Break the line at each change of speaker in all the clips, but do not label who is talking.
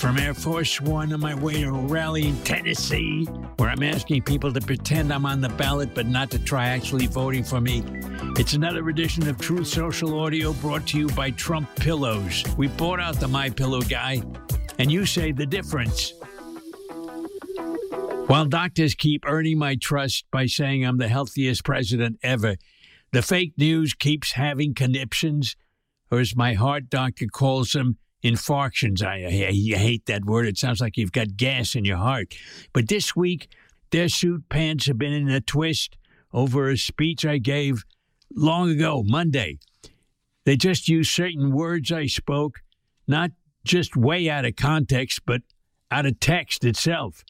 from Air Force One on my way to a rally in Tennessee, where I'm asking people to pretend I'm on the ballot but not to try actually voting for me. It's another edition of Truth Social Audio brought to you by Trump Pillows. We bought out the MyPillow guy, and you say the difference. While doctors keep earning my trust by saying I'm the healthiest president ever, the fake news keeps having conniptions, or as my heart doctor calls them, infarctions. I hate that word. It sounds like you've got gas in your heart. But this week, their suit pants have been in a twist over a speech I gave long ago, Monday. They just used certain words I spoke, not just way out of context, but out of text itself.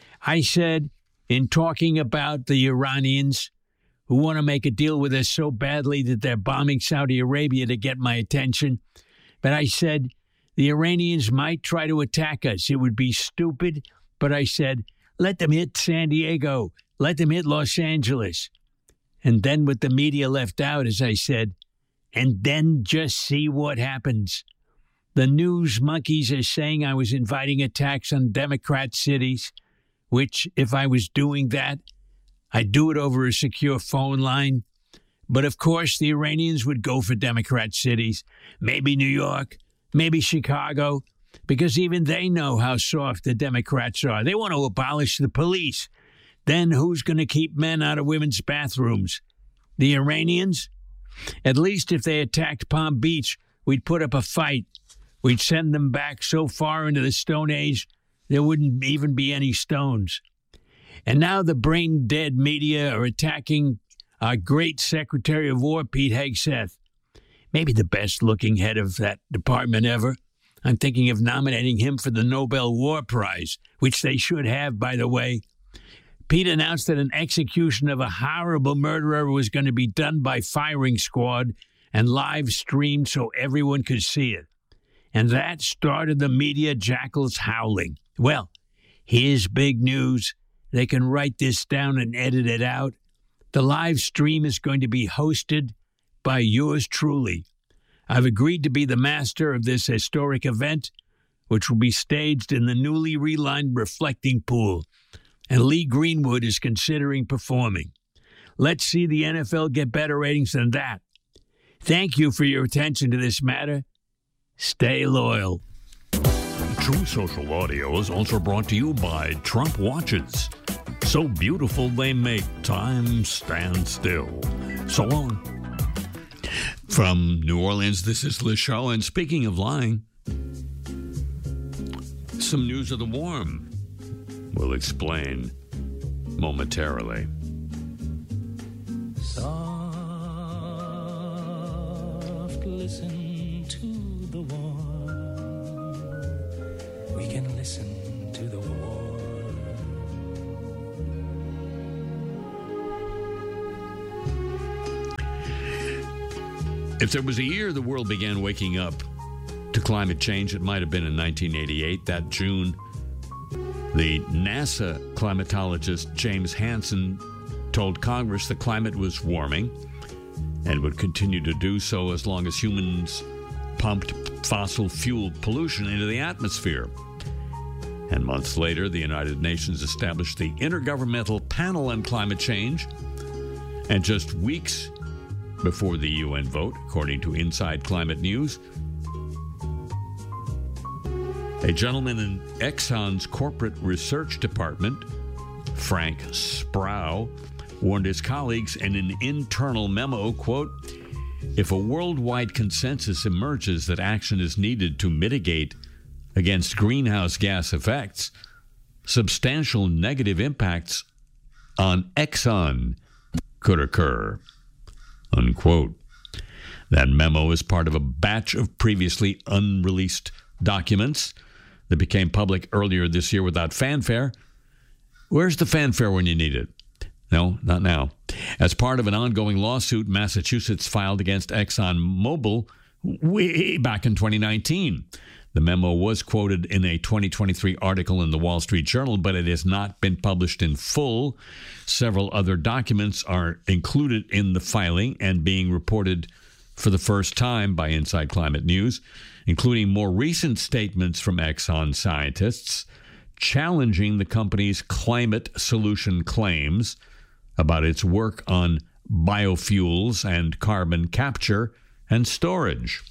I said, in talking about the Iranians who want to make a deal with us so badly that they're bombing Saudi Arabia to get my attention, but I said, the Iranians might try to attack us. It would be stupid, but I said, let them hit San Diego. Let them hit Los Angeles. And then what the media left out is I said, and then just see what happens. The news monkeys are saying I was inviting attacks on Democrat cities, which, if I was doing that, I'd do it over a secure phone line. But of course, the Iranians would go for Democrat cities, maybe New York, maybe Chicago, because even they know how soft the Democrats are. They want to abolish the police. Then who's going to keep men out of women's bathrooms? The Iranians? At least if they attacked Palm Beach, we'd put up a fight. We'd send them back so far into the Stone Age, there wouldn't even be any stones. And now the brain-dead media are attacking our great Secretary of War, Pete Hegseth. Maybe the best-looking head of that department ever. I'm thinking of nominating him for the Nobel War Prize, which they should have, by the way. Pete announced that an execution of a horrible murderer was going to be done by firing squad and live-streamed so everyone could see it. And that started the media jackals howling. Well, here's big news. They can write this down and edit it out. The live stream is going to be hosted by yours truly. I've agreed to be the master of this historic event, which will be staged in the newly relined reflecting pool, and Lee Greenwood is considering performing. Let's see the NFL get better ratings than that. Thank you for your attention to this matter. Stay loyal.
True Social Audio is also brought to you by Trump Watches. So beautiful they make time stand still. So long. From New Orleans, this is Le Show, and speaking of lying, some news of the warm. We'll explain momentarily.
Soft, listen to the warm. We can listen to the warm.
If there was a year the world began waking up to climate change, it might have been in 1988. That June, the NASA climatologist James Hansen told Congress the climate was warming and would continue to do so as long as humans pumped fossil fuel pollution into the atmosphere. And months later, the United Nations established the Intergovernmental Panel on Climate Change. And just weeks before the UN vote, according to Inside Climate News, a gentleman in Exxon's corporate research department, Frank Sproul, warned his colleagues in an internal memo, quote, if a worldwide consensus emerges that action is needed to mitigate against greenhouse gas effects, substantial negative impacts on Exxon could occur, unquote. That memo is part of a batch of previously unreleased documents that became public earlier this year without fanfare. Where's the fanfare when you need it? No, not now. As part of an ongoing lawsuit Massachusetts filed against ExxonMobil way back in 2019. The memo was quoted in a 2023 article in the Wall Street Journal, but it has not been published in full. Several other documents are included in the filing and being reported for the first time by Inside Climate News. including more recent statements from Exxon scientists challenging the company's climate solution claims about its work on biofuels and carbon capture and storage.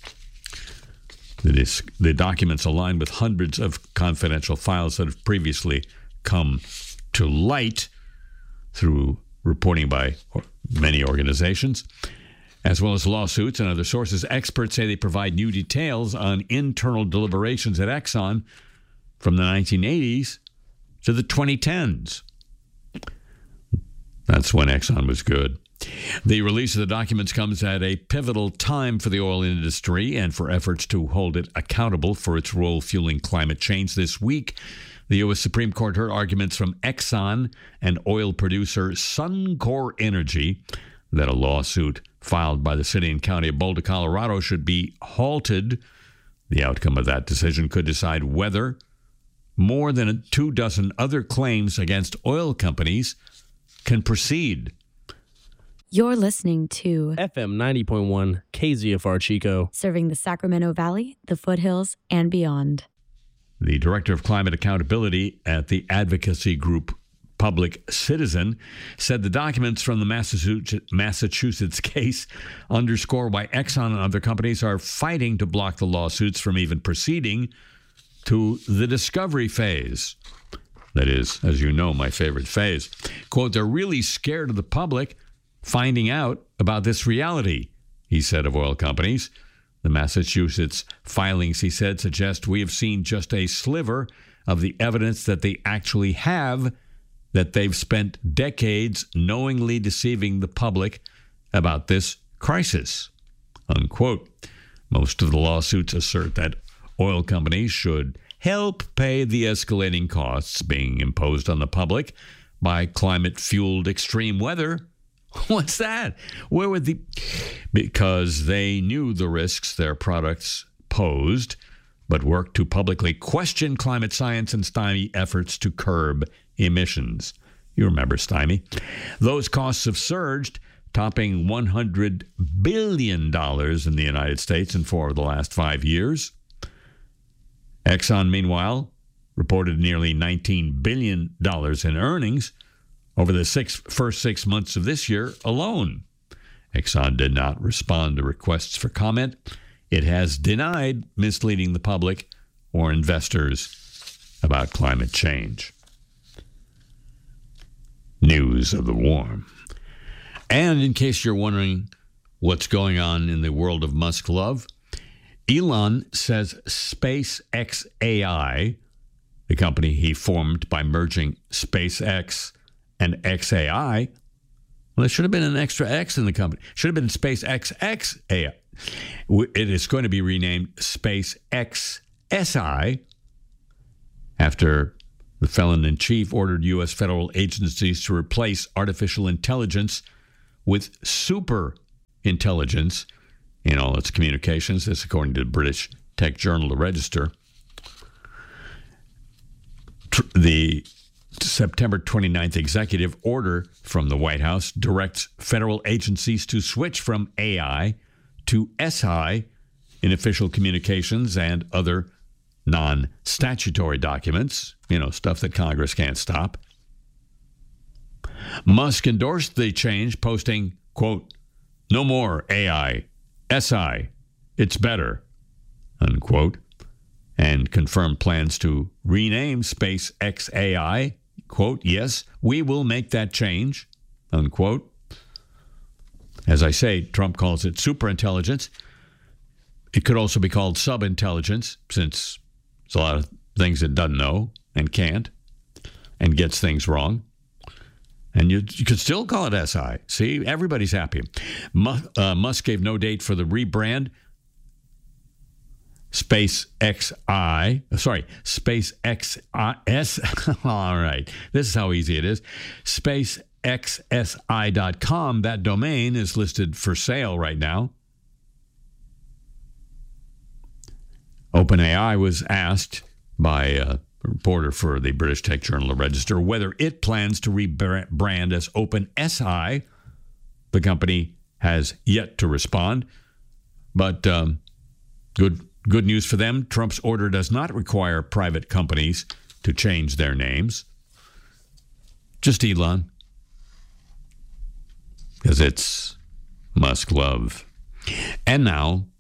The documents align with hundreds of confidential files that have previously come to light through reporting by many organizations, as well as lawsuits and other sources. Experts say they provide new details on internal deliberations at Exxon from the 1980s to the 2010s. That's when Exxon was good. The release of the documents comes at a pivotal time for the oil industry and for efforts to hold it accountable for its role fueling climate change. This week, the U.S. Supreme Court heard arguments from Exxon and oil producer Suncor Energy that a lawsuit filed by the city and county of Boulder, Colorado, should be halted. The outcome of that decision could decide whether more than 24 other claims against oil companies can proceed.
You're listening to
FM 90.1 KZFR Chico,
serving the Sacramento Valley, the foothills, and beyond.
The director of climate accountability at the advocacy group Public Citizen said the documents from the Massachusetts case underscore why Exxon and other companies are fighting to block the lawsuits from even proceeding to the discovery phase. That is, as you know, my favorite phase. Quote, they're really scared of the public finding out about this reality, he said of oil companies. The Massachusetts filings, he said, suggest we have seen just a sliver of the evidence that they actually have, that they've spent decades knowingly deceiving the public about this crisis, unquote. Most of the lawsuits assert that oil companies should help pay the escalating costs being imposed on the public by climate-fueled extreme weather. What's that? Where would because they knew the risks their products posed, but worked to publicly question climate science and stymie efforts to curb emissions. You remember stymie. Those costs have surged, topping $100 billion in the United States in 4 of the last 5 years. Exxon, meanwhile, reported nearly $19 billion in earnings over the first 6 months of this year alone. Exxon did not respond to requests for comment. It has denied misleading the public or investors about climate change. News of the warm. And in case you're wondering what's going on in the world of Musk love, Elon says SpaceX AI, the company he formed by merging SpaceX and XAI, well, there should have been an extra X in the company. Should have been SpaceX AI. It is going to be renamed SpaceX SI after the felon-in-chief ordered U.S. federal agencies to replace artificial intelligence with super intelligence in all its communications. This according to the British tech journal, The Register. The September 29th executive order from the White House directs federal agencies to switch from AI to SI in official communications and other non-statutory documents, stuff that Congress can't stop. Musk endorsed the change, posting, quote, "No more AI, SI, it's better," unquote, and confirmed plans to rename SpaceX AI, quote, "Yes, we will make that change," unquote. As I say, Trump calls it superintelligence. It could also be called subintelligence, since there's a lot of things it doesn't know and can't and gets things wrong. And you could still call it SI. See, everybody's happy. Musk gave no date for the rebrand. SpaceXS. All right. This is how easy it is. SpaceXSI.com. That domain is listed for sale right now. OpenAI was asked by a reporter for the British tech journal The Register whether it plans to rebrand as OpenSI. The company has yet to respond, but good Good news for them, Trump's order does not require private companies to change their names. Just Elon. Because it's Musk love. And now,